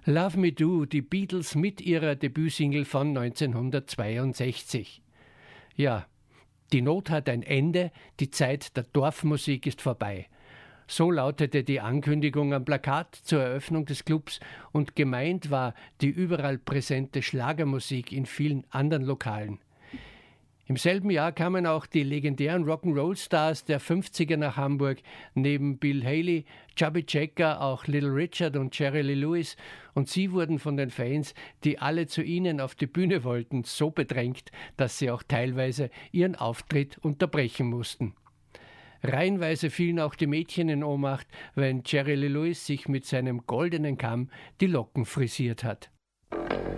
Love Me Do, die Beatles mit ihrer Debütsingle von 1962. Ja, die Not hat ein Ende, die Zeit der Dorfmusik ist vorbei. So lautete die Ankündigung am Plakat zur Eröffnung des Clubs und gemeint war die überall präsente Schlagermusik in vielen anderen Lokalen. Im selben Jahr kamen auch die legendären Rock'n'Roll-Stars der 50er nach Hamburg, neben Bill Haley, Chubby Checker, auch Little Richard und Jerry Lee Lewis, und sie wurden von den Fans, die alle zu ihnen auf die Bühne wollten, so bedrängt, dass sie auch teilweise ihren Auftritt unterbrechen mussten. Reihenweise fielen auch die Mädchen in Ohnmacht, wenn Jerry Lee Lewis sich mit seinem goldenen Kamm die Locken frisiert hat.